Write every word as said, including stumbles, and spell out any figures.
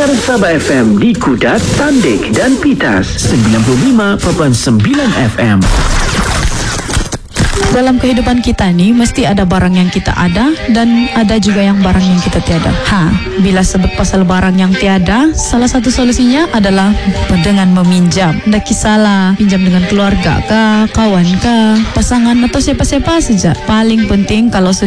Dengar Sabah F M di Kudat, Tandik dan Pitas sembilan puluh lima perpuluhan sembilan F M. Dalam kehidupan kita ni mesti ada barang yang kita ada dan ada juga yang barang yang kita tiada. Ha, bila sebut pasal barang yang tiada, salah satu solusinya adalah dengan meminjam. Tak kisahlah pinjam dengan keluarga kah, kawan kah, pasangan atau siapa-siapa saja. Paling penting kalau